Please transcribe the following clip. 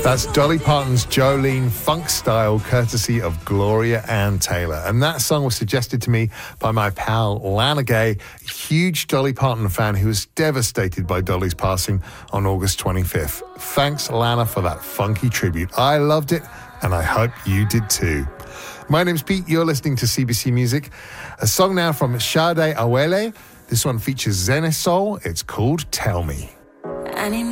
That's Dolly Parton's Jolene funk style, courtesy of Gloria Ann Taylor. And that song was suggested to me by my pal Lana Gay, a huge Dolly Parton fan who was devastated by Dolly's passing on August 25th. Thanks, Lana, for that funky tribute. I loved it, and I hope you did too. My name's Pete. You're listening to CBC Music. A song now from Sade Awele. This one features Zene Soul. It's called Tell Me.